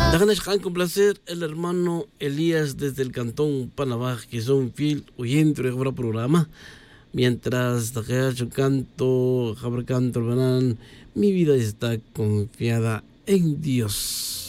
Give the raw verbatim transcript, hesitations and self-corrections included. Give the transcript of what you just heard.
Déjanos con placer el hermano Elías desde el cantón Panamá, que son fiel oyente de este programa. Mientras yo canto, canto, mi vida está confiada en Dios.